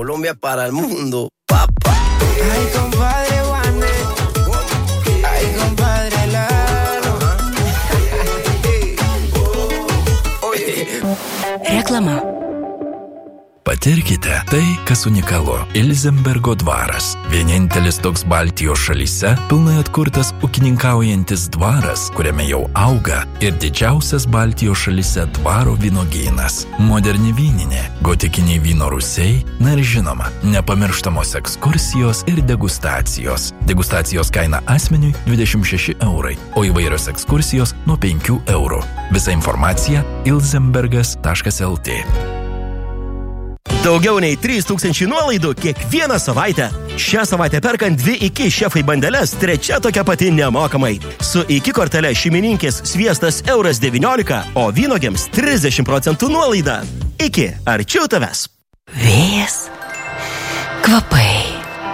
Colombia para el mundo, papá. Ay, compadre Juanes. Ay, compadre Lalo. Reklama. Patirkite tai, kas unikalu. Ilzenbergo dvaras. Vienintelis toks Baltijos šalyse pilnai atkurtas ūkininkaujantis dvaras, kuriame jau auga ir didžiausias Baltijos šalyse dvaro vynogynas. Moderni vyninė, gotikiniai vyno rūsiai, na ir žinoma, nepamirštamos ekskursijos ir degustacijos. Degustacijos kaina asmeniui 26 €, o įvairios ekskursijos nuo 5 €. Visa informacija ilzenbergas.lt. Daugiau nei 3000 nuolaidų kiekvieną savaitę. Šią savaitę perkant 2 IKI šefai bandeles, 3 tokia pati nemokamai. Su IKI kortele šeimininkės sviestas €19, o vynogiams 30% nuolaida. IKI, arčiau tavęs. Vėjas, kvapai,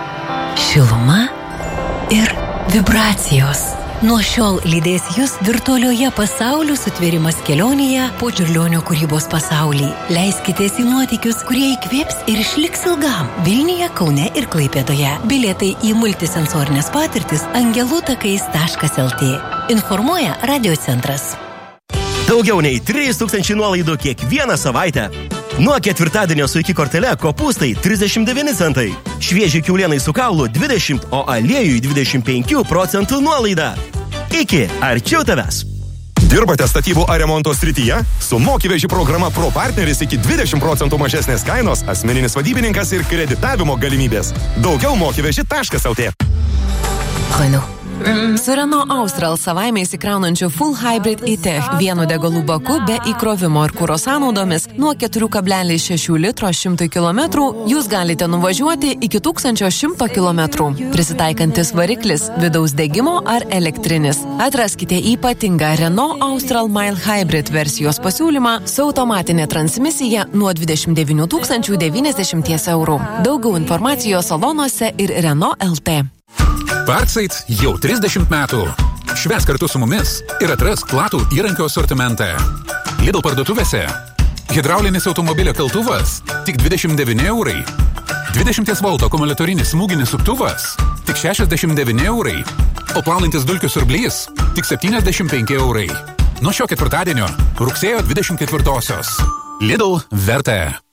šiluma ir vibracijos. Nuo šiol lydės jūs virtualioje pasaulių sutvėrimas kelionėje po Čiurlionio kūrybos pasaulį. Leiskitės į nuotykius, kurie įkvėps ir išliks ilgam. Vilniuje, Kaune ir Klaipėdoje. Bilietai į multisensorinės patirtis angelų-takais.lt. Informuoja Radiocentras. Daugiau nei 3000 nuolaidų kiekvieną savaitę. Nuo ketvirtadienio su IKI kortele kopūstai 39 centai. Švieži kiaulienai su kaulu 20, o aliejui 25% nuolaida. IKI, arčiau tavęs. Dirbate statybų ar remonto srityje? Su Mokyveži programa Pro partneris iki 20% mažesnės kainos, asmeninis vadybininkas ir kreditavimo galimybės. Daugiau mokyveži.lt. Renault. Su Renault Austral savaime įsikraunančiu Full Hybrid e-Tech vienu degalų baku be įkrovimo ir kuro sąnaudomis nuo 4,6 litro 100 km jūs galite nuvažiuoti iki 1100 km. Prisitaikantis variklis, vidaus degimo ar elektrinis. Atraskite ypatingą Renault Austral Mile Hybrid versijos pasiūlymą su automatinė transmisija nuo 29 090 €. Daugiau informacijos salonuose ir Renault LT. Parkside jau 30 metų. Švęs kartu su mumis ir atrask platų įrankio asortimentą. Lidl parduotuvėse hidraulinis automobilio keltuvas tik 29 €. 20 V akumuliatorinis smūginis suktuvas tik 69 €. O plaunantis dulkių siurblys tik 75 €. Nuo šio ketvirtadienio rugsėjo 24-osios. Lidl verta.